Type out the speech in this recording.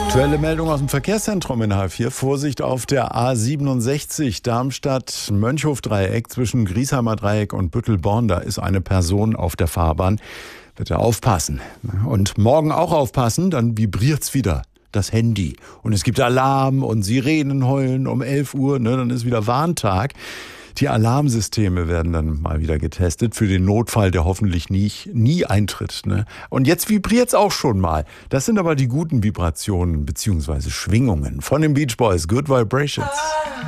Aktuelle Meldung aus dem Verkehrszentrum in H4. Vorsicht auf der A67 Darmstadt-Mönchhof-Dreieck zwischen Griesheimer Dreieck und Büttelborn. Da ist eine Person auf der Fahrbahn. Bitte aufpassen. Und morgen auch aufpassen, dann vibriert's wieder. Das Handy. Und es gibt Alarm und Sirenen heulen um 11 Uhr. Dann ist wieder Warntag. Die Alarmsysteme werden dann mal wieder getestet für den Notfall, der hoffentlich nie eintritt. Und jetzt vibriert's auch schon mal. Das sind aber die guten Vibrationen bzw. Schwingungen von den Beach Boys. Good Vibrations.